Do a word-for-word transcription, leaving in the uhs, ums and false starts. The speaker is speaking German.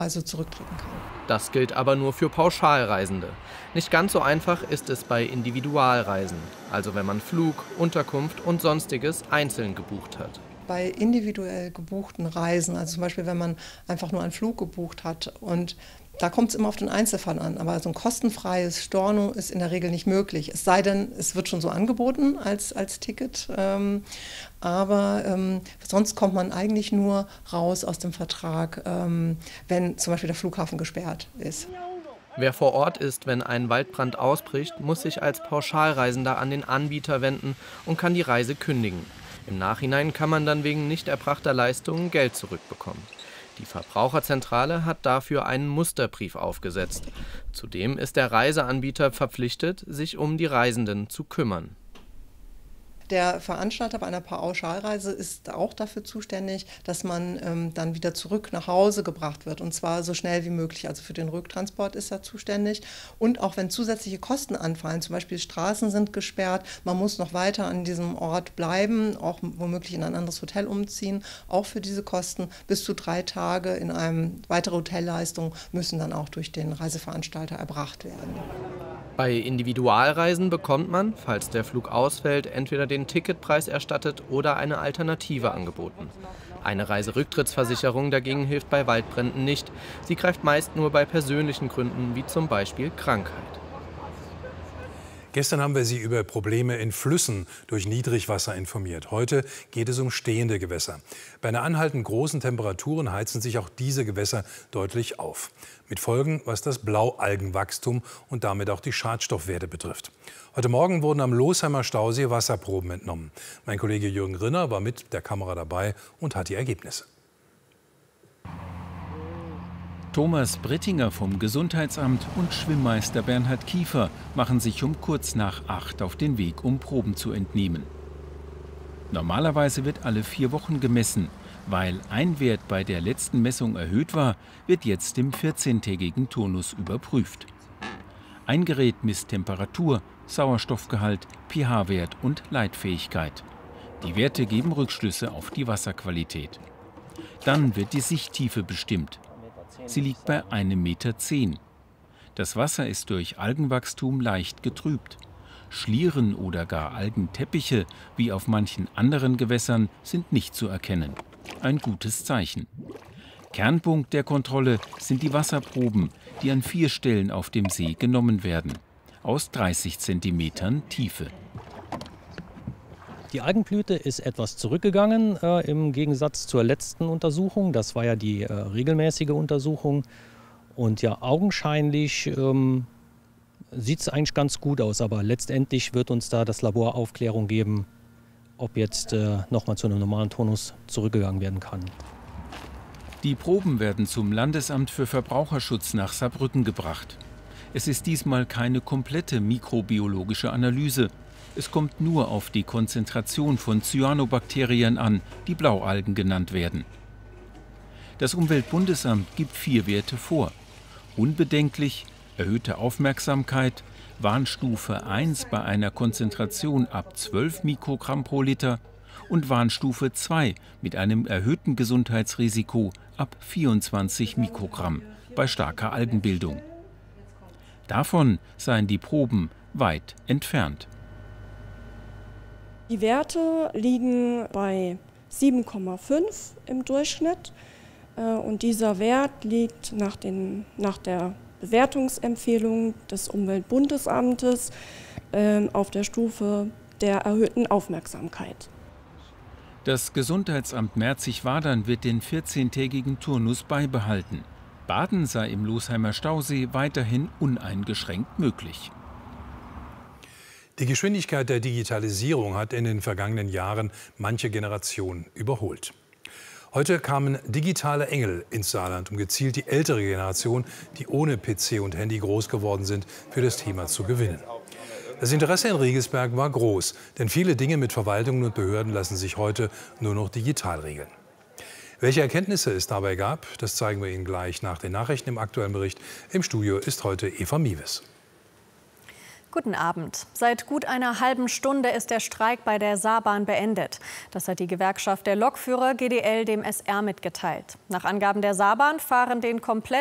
also zurückdrücken kann. Das gilt aber nur für Pauschalreisende. Nicht ganz so einfach ist es bei Individualreisen, also wenn man Flug, Unterkunft und Sonstiges einzeln gebucht hat. Bei individuell gebuchten Reisen, also zum Beispiel wenn man einfach nur einen Flug gebucht hat, und da kommt es immer auf den Einzelfall an, aber so ein kostenfreies Storno ist in der Regel nicht möglich. Es sei denn, es wird schon so angeboten als, als Ticket, ähm, aber ähm, sonst kommt man eigentlich nur raus aus dem Vertrag, ähm, wenn zum Beispiel der Flughafen gesperrt ist. Wer vor Ort ist, wenn ein Waldbrand ausbricht, muss sich als Pauschalreisender an den Anbieter wenden und kann die Reise kündigen. Im Nachhinein kann man dann wegen nicht erbrachter Leistungen Geld zurückbekommen. Die Verbraucherzentrale hat dafür einen Musterbrief aufgesetzt. Zudem ist der Reiseanbieter verpflichtet, sich um die Reisenden zu kümmern. Der Veranstalter bei einer Pauschalreise ist auch dafür zuständig, dass man ähm, dann wieder zurück nach Hause gebracht wird, und zwar so schnell wie möglich. Also für den Rücktransport ist er zuständig. Und auch wenn zusätzliche Kosten anfallen, zum Beispiel Straßen sind gesperrt, man muss noch weiter an diesem Ort bleiben, auch womöglich in ein anderes Hotel umziehen, auch für diese Kosten bis zu drei Tage in einem weitere Hotelleistungen müssen dann auch durch den Reiseveranstalter erbracht werden. Bei Individualreisen bekommt man, falls der Flug ausfällt, entweder den Ticketpreis erstattet oder eine Alternative angeboten. Eine Reiserücktrittsversicherung dagegen hilft bei Waldbränden nicht. Sie greift meist nur bei persönlichen Gründen, wie zum Beispiel Krankheit. Gestern haben wir Sie über Probleme in Flüssen durch Niedrigwasser informiert. Heute geht es um stehende Gewässer. Bei einer anhaltend großen Temperaturen heizen sich auch diese Gewässer deutlich auf. Mit Folgen, was das Blaualgenwachstum und damit auch die Schadstoffwerte betrifft. Heute Morgen wurden am Losheimer Stausee Wasserproben entnommen. Mein Kollege Jürgen Rinner war mit der Kamera dabei und hat die Ergebnisse. Thomas Brittinger vom Gesundheitsamt und Schwimmmeister Bernhard Kiefer machen sich um kurz nach acht auf den Weg, um Proben zu entnehmen. Normalerweise wird alle vier Wochen gemessen. Weil ein Wert bei der letzten Messung erhöht war, wird jetzt im vierzehntägigen Turnus überprüft. Ein Gerät misst Temperatur, Sauerstoffgehalt, pH-Wert und Leitfähigkeit. Die Werte geben Rückschlüsse auf die Wasserqualität. Dann wird die Sichttiefe bestimmt. Sie liegt bei einem Meter zehn. Das Wasser ist durch Algenwachstum leicht getrübt. Schlieren oder gar Algenteppiche, wie auf manchen anderen Gewässern, sind nicht zu erkennen. Ein gutes Zeichen. Kernpunkt der Kontrolle sind die Wasserproben, die an vier Stellen auf dem See genommen werden. Aus dreißig Zentimetern Tiefe. Die Algenblüte ist etwas zurückgegangen äh, im Gegensatz zur letzten Untersuchung. Das war ja die äh, regelmäßige Untersuchung. Und ja, augenscheinlich ähm, sieht es eigentlich ganz gut aus. Aber letztendlich wird uns da das Labor Aufklärung geben, ob jetzt äh, nochmal zu einem normalen Turnus zurückgegangen werden kann. Die Proben werden zum Landesamt für Verbraucherschutz nach Saarbrücken gebracht. Es ist diesmal keine komplette mikrobiologische Analyse. Es kommt nur auf die Konzentration von Cyanobakterien an, die Blaualgen genannt werden. Das Umweltbundesamt gibt vier Werte vor. Unbedenklich, erhöhte Aufmerksamkeit, Warnstufe eins bei einer Konzentration ab zwölf Mikrogramm pro Liter und Warnstufe zwei mit einem erhöhten Gesundheitsrisiko ab vierundzwanzig Mikrogramm bei starker Algenbildung. Davon seien die Proben weit entfernt. Die Werte liegen bei sieben Komma fünf im Durchschnitt und dieser Wert liegt nach, den, nach der Bewertungsempfehlung des Umweltbundesamtes äh, auf der Stufe der erhöhten Aufmerksamkeit. Das Gesundheitsamt Merzig-Wadern wird den vierzehntägigen Turnus beibehalten. Baden sei im Losheimer Stausee weiterhin uneingeschränkt möglich. Die Geschwindigkeit der Digitalisierung hat in den vergangenen Jahren manche Generation überholt. Heute kamen digitale Engel ins Saarland, um gezielt die ältere Generation, die ohne P C und Handy groß geworden sind, für das Thema zu gewinnen. Das Interesse in Riegelsberg war groß, denn viele Dinge mit Verwaltungen und Behörden lassen sich heute nur noch digital regeln. Welche Erkenntnisse es dabei gab, das zeigen wir Ihnen gleich nach den Nachrichten im aktuellen Bericht. Im Studio ist heute Eva Miewes. Guten Abend. Seit gut einer halben Stunde ist der Streik bei der Saarbahn beendet. Das hat die Gewerkschaft der Lokführer G D L dem S R mitgeteilt. Nach Angaben der Saarbahn fahren den kompletten